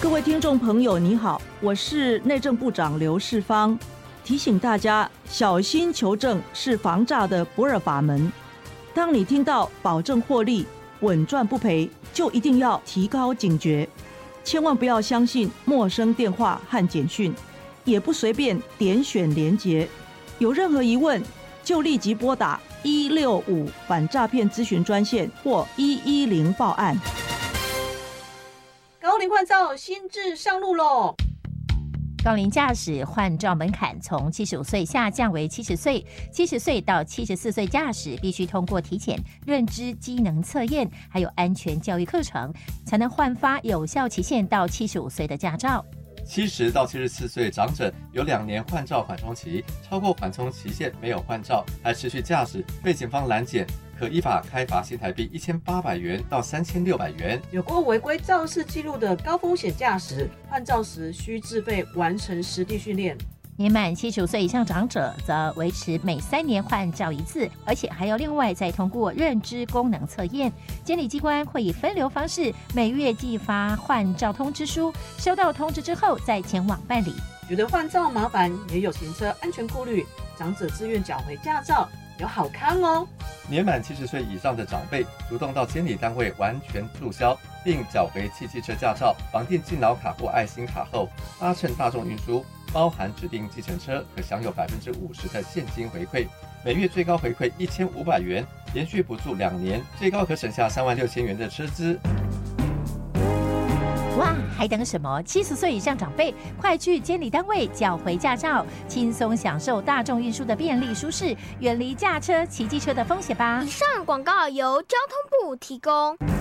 各位听众朋友，你好，我是内政部长刘世芳，提醒大家小心求证是防诈的不二法门。当你听到保证获利、稳赚不赔，就一定要提高警觉，千万不要相信陌生电话和简讯，也不随便点选连结。有任何疑问，就立即拨打165反诈骗咨询专线或110报案。 高龄换照新制上路喽！ 高龄驾驶换照门槛从75岁下降为70岁，70岁到74岁驾驶必须通过体检、认知机能测验，还有安全教育课程，才能换发有效期限到75岁的驾照。 70到74岁长者有2年换照缓冲期，超过缓冲期限没有换照还持续驾驶，被警方拦检，可依法开罚新台币1800元到3600元。 有过违规肇事记录的高风险驾驶，换照时需自费完成实地训练。 年满75岁以上长者则维持每3年换照一次，而且还要另外再通过认知功能测验。监理机关会以分流方式每月寄发换照通知书，收到通知之后再前往办理。 觉得换照麻烦，也有行车安全顾虑，长者自愿缴回驾照，有好康哦！ 年满70岁以上的长辈主动到监理单位完全注销，并缴回汽机车驾照、绑定敬老卡或爱心卡后，搭乘大众运输，包含指定计程车，可享有50%的现金回馈，每月最高回馈1500元，连续补助2年，最高可省下36000元的车资。 哇，还等什么？70岁以上长辈快去监理单位缴回驾照，轻松享受大众运输的便利舒适，远离驾车、骑机车的风险吧。 以上广告由交通部提供。